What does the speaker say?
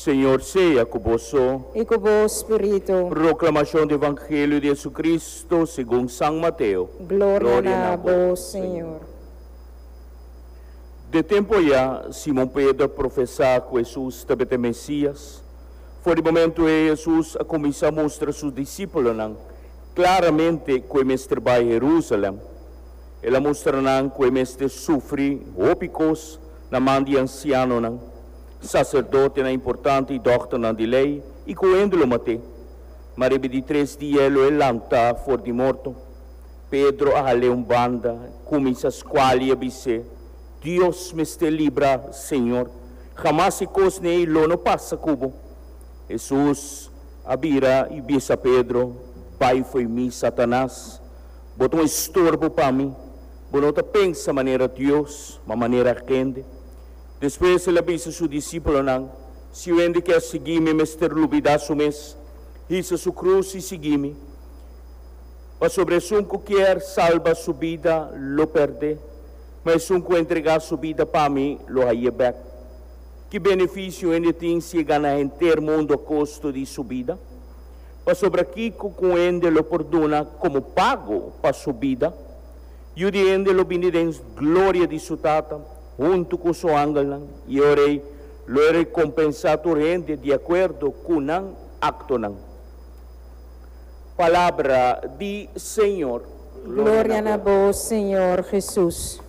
Senhor seja convosco. e com o vosso Espírito. Proclamação do Evangelho de Jesus Cristo segundo São Mateus. Glória a vós, Senhor. De tempo já, Simão Pedro professava que Jesus estava o Messias. Foi o momento em que Jesus começou a mostrar a seus discípulos claramente que o mestre vai a Jerusalém. Ele mostrou que o mestre sofre ópicos na mão de anciano, sacerdote importante e doutor de lei, e que ele lo matou. Mas de 3 dias ele lanta fora de morto. Pedro a banda, começa a escolher a dizer: Deus me está livra, Senhor. Jamás se cosne lo não passa cubo. Jesus abira e disse a Pedro: Pai foi mim, Satanás. Botou um estorbo para mim. Bonota pensa maneira Deus, uma maneira quente. Depois ele disse a seu discípulo: Se o ende quer seguir-me, mestre lubidaço mes, hissa sua cruz e seguir-me. Mas sobre um que quer salvar sua vida, lo perde. Mas um que entregar sua vida para mim, lo haia. Que benefício ele tem se ganhar inteiro mundo a custo de sua vida? Mas sobre aqui com ele lo perdona como pago para sua vida, e o de ele lo benedem glória de sua tata, junto com seu ángel, e orei, lo recompensado rende de acordo com o acto. Palavra de Senhor. Glória a vós, Senhor Jesus.